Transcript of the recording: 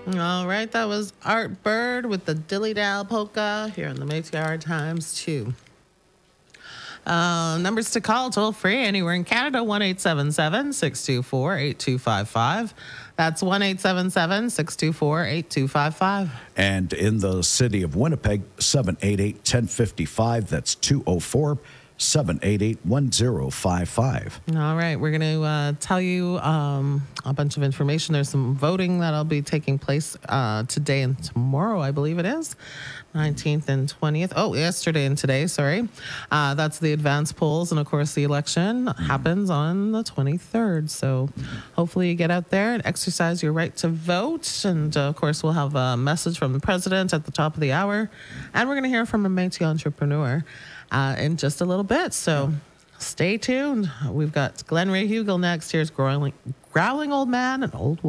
All right, that was Art Bird with the Dilly Dal Polka here on the Métis Times 2. Numbers to call toll free anywhere in Canada, 1 877 624 8255. That's 1 877 624 8255. And in the city of Winnipeg, 788 1055. That's 204 788 1055. All right, we're going to tell you a bunch of information. There's some voting that'll be taking place today and tomorrow, I believe it is. 19th and 20th. Oh, yesterday and today, sorry. That's the advance polls. And of course, the election happens on the 23rd. So hopefully you get out there and exercise your right to vote. And of course, we'll have a message from the president at the top of the hour. And we're going to hear from a Métis entrepreneur in just a little bit. So stay tuned. We've got Glenn Ray Hugel next. Here's Growling Old Man and Old